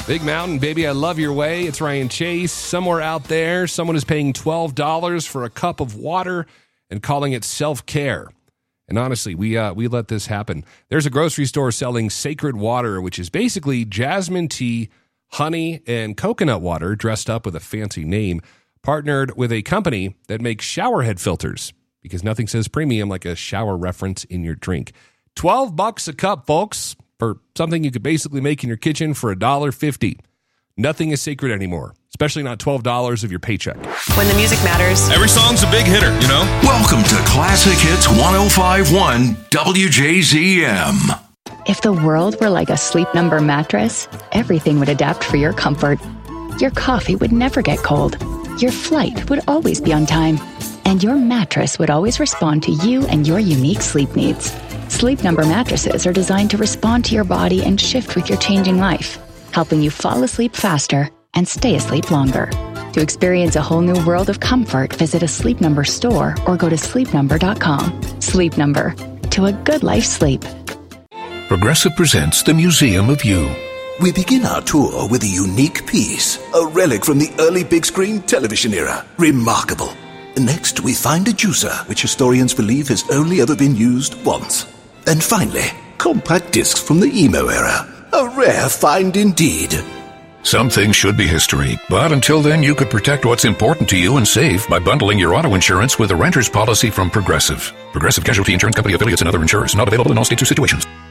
Big Mountain, baby, I love your way. It's Ryan Chase. Somewhere out there, someone is paying $12 for a cup of water and calling it self-care. And honestly, we let this happen. There's a grocery store selling Sacred Water, which is basically jasmine tea, honey, and coconut water dressed up with a fancy name, partnered with a company that makes shower head filters, because nothing says premium like a shower reference in your drink. $12 a cup, folks, for something you could basically make in your kitchen for $1.50. Nothing is sacred anymore, especially not $12 of your paycheck. When the music matters. Every song's a big hitter, you know? Welcome to Classic Hits 105.1 WJZM. If the world were like a Sleep Number mattress, everything would adapt for your comfort. Your coffee would never get cold. Your flight would always be on time. And your mattress would always respond to you and your unique sleep needs. Sleep Number mattresses are designed to respond to your body and shift with your changing life, helping you fall asleep faster and stay asleep longer. To experience a whole new world of comfort, visit a Sleep Number store or go to sleepnumber.com. Sleep Number. To a good life sleep. Progressive presents the Museum of You. We begin our tour with a unique piece, a relic from the early big screen television era. Remarkable. Next, we find a juicer, which historians believe has only ever been used once. And finally, compact discs from the emo era. A rare find indeed. Some things should be history, but until then, you could protect what's important to you and save by bundling your auto insurance with a renter's policy from Progressive. Progressive Casualty Insurance Company affiliates and other insurers. Not available in all states or situations.